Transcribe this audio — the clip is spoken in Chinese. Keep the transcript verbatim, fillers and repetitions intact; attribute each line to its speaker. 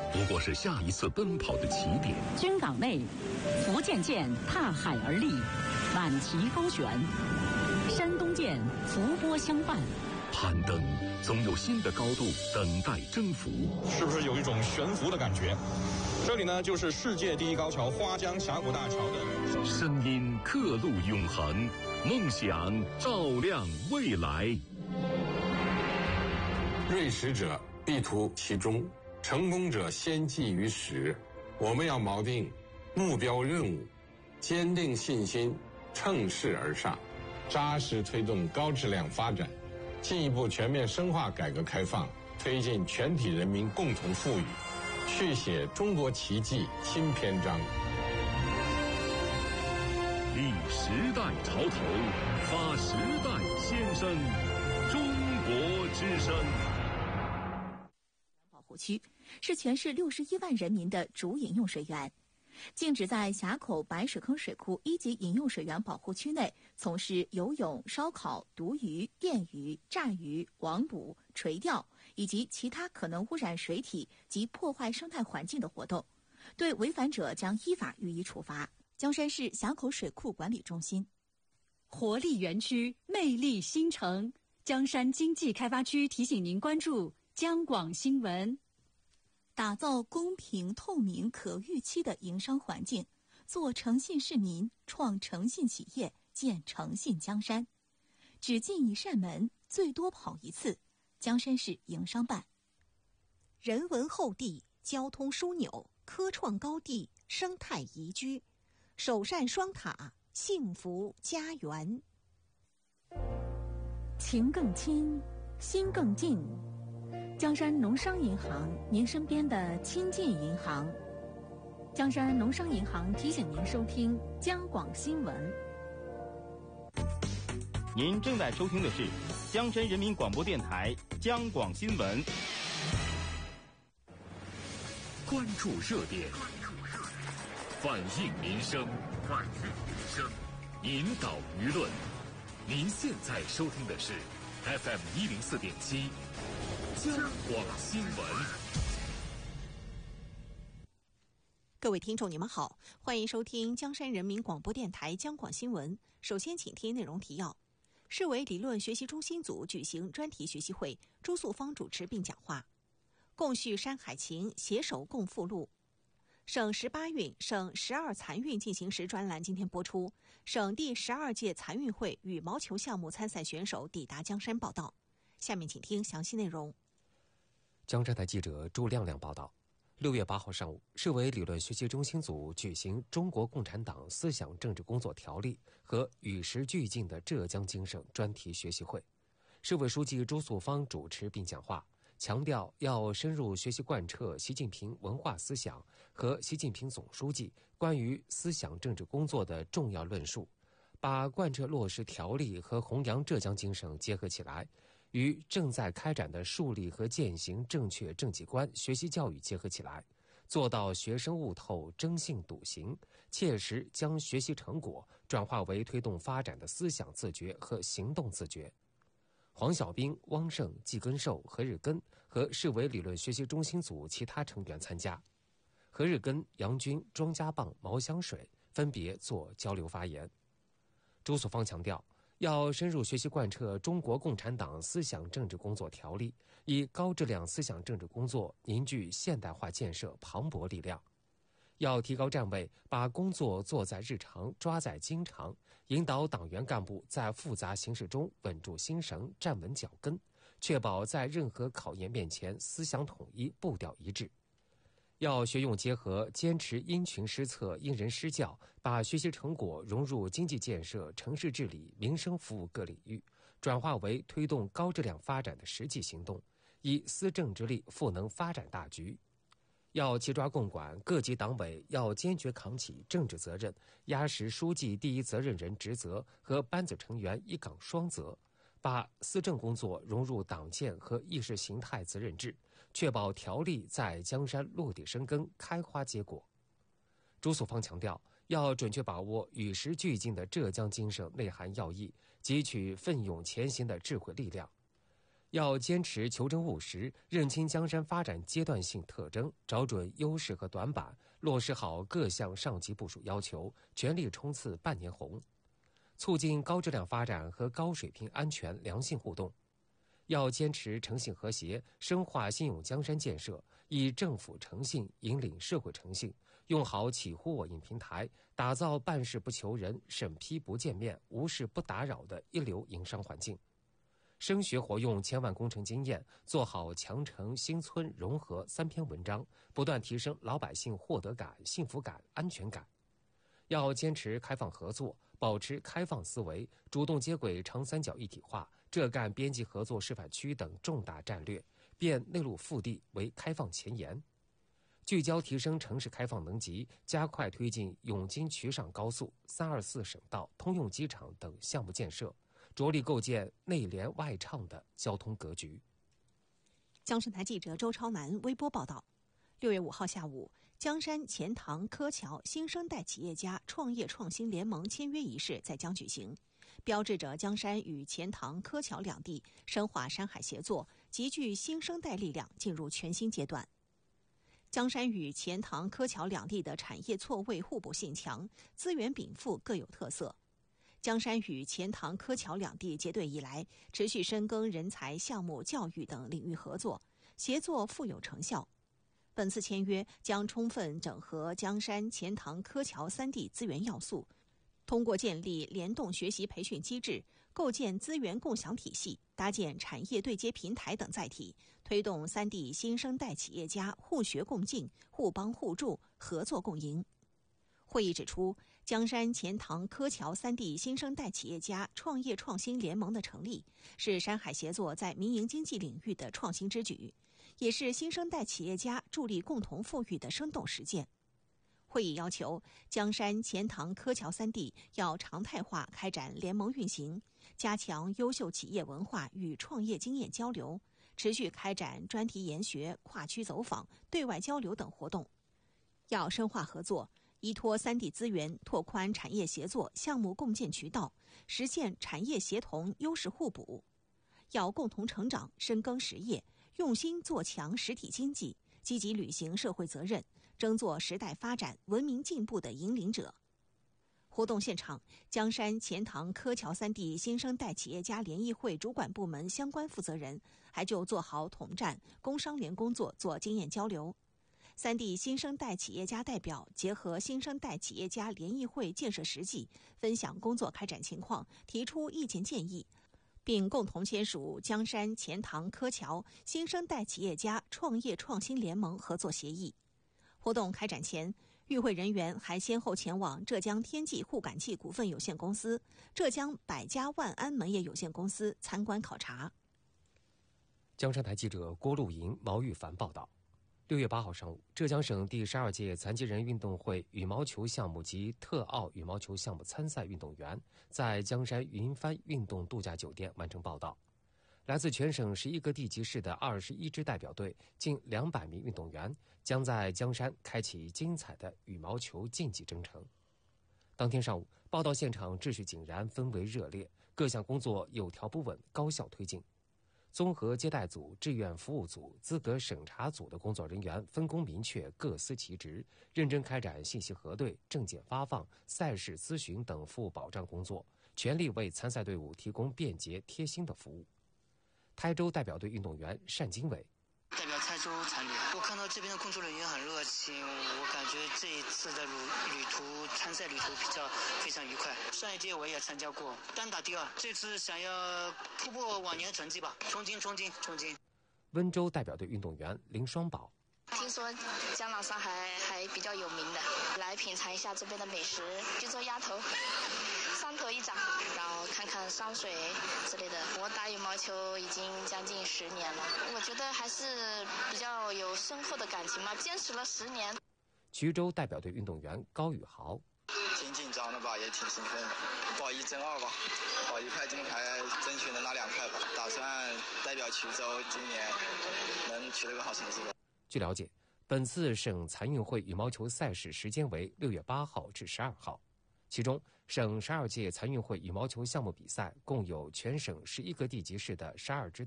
Speaker 1: 不过是下一次奔跑的起点。
Speaker 2: 军港内，福建舰踏海而立，满旗高悬；山东舰伏波相伴。
Speaker 1: 攀登总有新的高度等待征服，
Speaker 3: 是不是有一种悬浮的感觉？这里呢，就是世界第一高桥花江峡谷大桥的
Speaker 1: 声音，刻录永恒，梦想照亮未来。
Speaker 4: 锐实者必图其中，成功者先记于始。我们要锚定目标任务，坚定信心，乘势而上，扎实推动高质量发展，进一步全面深化改革开放，推进全体人民共同富裕，续写中国奇迹新篇章。
Speaker 1: 立时代潮头，发时代先声，中国之声。
Speaker 5: 保护区是全市六十一万人民的主饮用水源，禁止在峡口白水坑水库一级饮用水源保护区内从事游泳、烧烤、毒鱼、电鱼、炸鱼、网捕、垂钓以及其他可能污染水体及破坏生态环境的活动，对违反者将依法予以处罚。江山市峡口水库管理中心。
Speaker 6: 活力园区，魅力新城，江山经济开发区提醒您关注江广新闻。
Speaker 5: 打造公平、透明、可预期的营商环境，做诚信市民，创诚信企业，建诚信江山。只进一扇门，最多跑一次。江山市营商办。
Speaker 7: 人文厚地，交通枢纽，科创高地，生态宜居，首善双塔，幸福家园。
Speaker 5: 情更亲，心更近。江山农商银行，您身边的亲近银行。江山农商银行提醒您收听江广新闻。
Speaker 8: 您正在收听的是江山人民广播电台江广新闻。
Speaker 1: 关注热点，反映民生，反映民生，引导舆论。您现在收听的是 F M 一零四点七。江广新闻。
Speaker 7: 各位听众，你们好，欢迎收听江山人民广播电台江广新闻。首先，请听内容提要：市委理论学习中心组举行专题学习会，朱素芳主持并讲话。共叙山海情，携手共复路。省十八运、省十二残运进行时专栏今天播出。省第十二届残运会羽毛球项目参赛选手抵达江山报道。下面请听详细内容。
Speaker 9: 江山台记者朱亮亮报道，六月八号上午，市委理论学习中心组举行《中国共产党思想政治工作条例》和与时俱进的浙江精神专题学习会。市委书记朱素芳主持并讲话，强调要深入学习贯彻习近平文化思想和习近平总书记关于思想政治工作的重要论述，把贯彻落实条例和弘扬浙江精神结合起来，与正在开展的树立和践行正确政绩观学习教育结合起来，做到学生悟透、征信笃行，切实将学习成果转化为推动发展的思想自觉和行动自觉。黄小兵、汪胜、季根寿、何日根和市委理论学习中心组其他成员参加。何日根、杨军、庄家棒、毛香水分别做交流发言。朱素芳强调，要深入学习贯彻中国共产党思想政治工作条例，以高质量思想政治工作凝聚现代化建设磅礴力量。要提高站位，把工作做在日常，抓在经常，引导党员干部在复杂形势中稳住心神，站稳脚跟，确保在任何考验面前思想统一，步调一致。要学用结合，坚持因群施策、因人施教，把学习成果融入经济建设、城市治理、民生服务各领域，转化为推动高质量发展的实际行动，以思政之力赋能发展大局。要齐抓共管，各级党委要坚决扛起政治责任，压实书记第一责任人职责和班子成员一岗双责，把思政工作融入党建和意识形态责任制，确保条例在江山落地生根、开花结果。朱素芳强调，要准确把握与时俱进的浙江精神内涵要义，汲取奋勇前行的智慧力量。 要坚持求真务实，认清江山发展阶段性特征，找准优势和短板，落实好各项上级部署要求，全力冲刺半年红，促进高质量发展和高水平安全良性互动。要坚持诚信和谐，深化信用江山建设，以政府诚信引领社会诚信，用好起呼我应平台，打造办事不求人、审批不见面、无事不打扰的一流营商环境。深学活用千万工程经验，做好强城新村融合三篇文章，不断提升老百姓获得感、幸福感、安全感。要坚持开放合作，保持开放思维，主动接轨长三角一体化、浙赣边际合作示范区等重大战略，变内陆腹地为开放前沿。聚焦提升城市开放能级，加快推进永金渠上高速、三二四省道、通用机场等项目建设，着力构建内联外畅的交通格局。
Speaker 7: 江山台记者周超南微播报道。六月五号下午，江山钱塘柯桥新生代企业家创业创新联盟签约仪式在江举行，标志着江山与钱塘柯桥两地深化山海协作，集聚新生代力量进入全新阶段。江山与钱塘柯桥两地的产业错位互补性强，资源禀赋各有特色。江山与钱塘柯桥两地结对以来，持续深耕人才、项目、教育等领域合作，协作富有成效。本次签约将充分整合江山、钱塘、柯桥三地资源要素，通过建立联动学习培训机制、构建资源共享体系、搭建产业对接平台等载体，推动三地新生代企业家互学共进、互帮互助、合作共赢。会议指出，江山、钱塘、柯桥三地新生代企业家创业创新联盟的成立，是山海协作在民营经济领域的创新之举，也是新生代企业家助力共同富裕的生动实践。会议要求，江山、钱塘、柯桥三地要常态化开展联盟运行，加强优秀企业文化与创业经验交流，持续开展专题研学、跨区走访、对外交流等活动。要深化合作，依托三地资源，拓宽产业协作、项目共建渠道，实现产业协同、优势互补。要共同成长、深耕实业，用心做强实体经济，积极履行社会责任，争做时代发展、文明进步的引领者。活动现场，江山、钱塘、柯桥三地新生代企业家联谊会主管部门相关负责人还就做好统战、工商联工作做经验交流。三地新生代企业家代表结合新生代企业家联谊会建设实际，分享工作开展情况，提出意见建议，并共同签署江山、钱塘、柯桥新生代企业家创业创新联盟合作协议。活动开展前，与会人员还先后前往浙江天际互感器股份有限公司、浙江百家万安门业有限公司参观考察。
Speaker 9: 江山台记者郭露莹、毛玉凡报道。六月八号上午，浙江省第十二届残疾人运动会羽毛球项目及特奥羽毛球项目参赛运动员在江山云帆运动度假酒店完成报到。来自全省十一个地级市的二十一支代表队，近两百名运动员将在江山开启精彩的羽毛球竞技征程。当天上午，报到现场秩序井然，氛围热烈，各项工作有条不紊，高效推进。综合接待组、志愿服务组、资格审查组的工作人员分工明确，各司其职，认真开展信息核对、证件发放、赛事咨询等服务保障工作，全力为参赛队伍提供便捷贴心的服务。台州代表队运动员单经纬
Speaker 10: 代表台州参旅，我看到这边的工作人员很热情，我感觉这一次的旅旅途参赛旅途比较非常愉快。上一届我也参加过，单打第二，这次想要突破往年成绩吧，冲劲冲劲冲劲。
Speaker 9: 温州代表队运动员林双宝，
Speaker 11: 听说江南上海还比较有名的，来品尝一下这边的美食，就做鸭头，三头一掌，然后看看山水之类的。我打羽毛球已经将近十年了，我觉得还是比较有深厚的感情嘛，坚持了十年。
Speaker 9: 衢州代表队运动员高宇豪，
Speaker 12: 挺紧张的吧，也挺兴奋的，保一争二吧，保一块金牌，争取能拿两块吧。打算代表衢州今年能取得个好成绩吧。
Speaker 9: 据了解，本次省残运会羽毛球赛事时间为六月八号至十二号，其中省十二届残运会羽毛球项目比赛共有全省十一个地级市的十二支